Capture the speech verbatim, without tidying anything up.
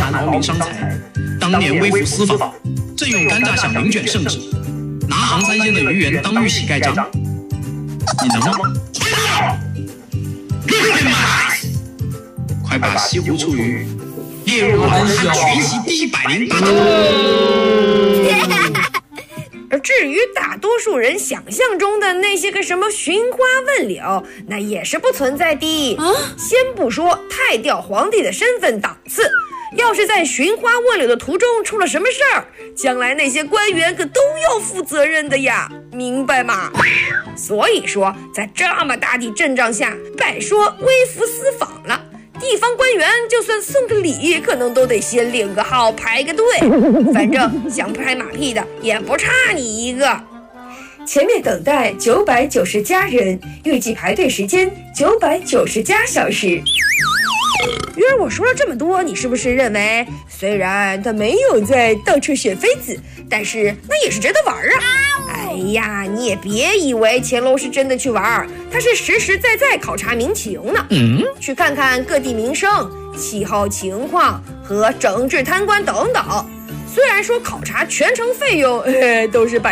南劳民伤财，当年微服私访，正用干榨响铃卷圣旨，拿杭三仙的鱼圆当玉玺盖章。你能吗？快把西湖醋鱼列入我们全席第一百零八道。 而至于大多数人想象中的那些个什么寻花问柳，那也是不存在的。啊、先不说太吊皇帝的身份档次，要是在寻花问柳的途中出了什么事儿，将来那些官员可都要负责任的呀，明白吗？所以说，在这么大的阵仗下，别说微服私访了，地方官员就算送个礼，可能都得先领个号排个队，反正想拍马屁的也不差你一个。 前面等待九百九十家人，预计排队时间九百九十加小时。 鱼儿，我说了这么多，你是不是认为虽然他没有在到处选妃子，但是那也是真的玩啊？哎呀，你也别以为乾隆是真的去玩，他是实实在在考察民情呢。嗯，去看看各地民生、气候情况和整治贪官等等。虽然说考察全程费用，呃，都是百